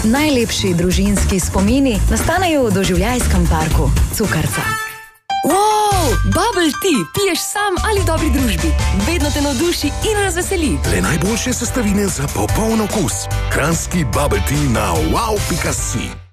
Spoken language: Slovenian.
Najlepši družinski spomini nastanejo v doživljajskem parku Cukrca. Wow, bubble tea piješ sam ali v dobri družbi. Vedno te navduši in razveseli. Le najboljše sestavine za popoln okus. Kranjski bubble tea na wow.si.